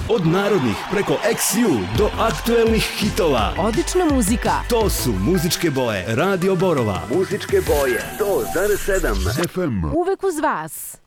Od narodnih preko XU do aktuelnih hitova. Odlična muzika. To su muzičke boje Radio Borova. Muzičke boje 100,7 FM. Uvek uz vas.